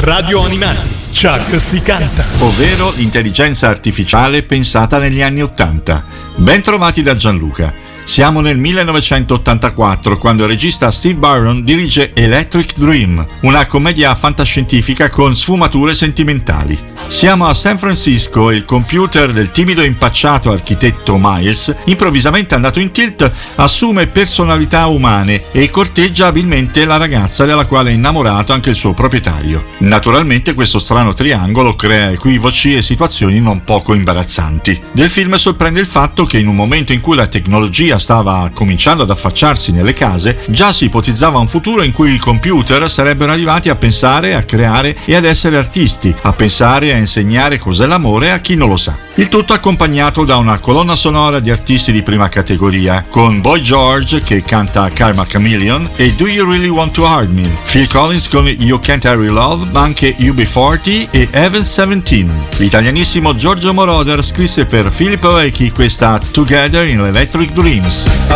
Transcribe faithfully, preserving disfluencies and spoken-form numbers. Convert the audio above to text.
Radio Animati, Chuck si canta. Ovvero l'intelligenza artificiale pensata negli anni Ottanta. Ben trovati da Gianluca. Siamo nel millenovecentottantaquattro, quando il regista Steve Barron dirige Electric Dream, una commedia fantascientifica con sfumature sentimentali. Siamo a San Francisco e il computer del timido e impacciato architetto Miles, improvvisamente andato in tilt, assume personalità umane e corteggia abilmente la ragazza della quale è innamorato anche il suo proprietario. Naturalmente questo strano triangolo crea equivoci e situazioni non poco imbarazzanti. Del film sorprende il fatto che in un momento in cui la tecnologia stava cominciando ad affacciarsi nelle case, già si ipotizzava un futuro in cui i computer sarebbero arrivati a pensare, a creare e ad essere artisti, a pensare e a insegnare cos'è l'amore a chi non lo sa. Il tutto accompagnato da una colonna sonora di artisti di prima categoria, con Boy George che canta Karma Chameleon e Do You Really Want to Hurt Me, Phil Collins con You Can't Hurry Love, ma anche U B quaranta e Heaven diciassette. L'italianissimo Giorgio Moroder scrisse per Filippo Ecchi questa Together in Electric Dreams.